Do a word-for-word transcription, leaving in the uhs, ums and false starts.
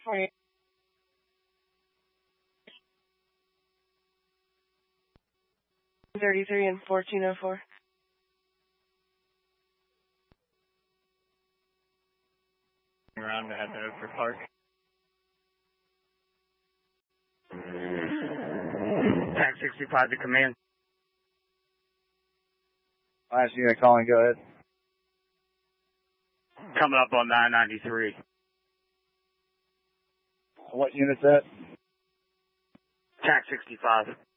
Sorry. thirty-three and fourteen oh four. Around at the Oakford Park. Tax sixty-five to command. Last unit calling, go ahead. Coming up on nine ninety-three. What unit's that? Tax sixty-five.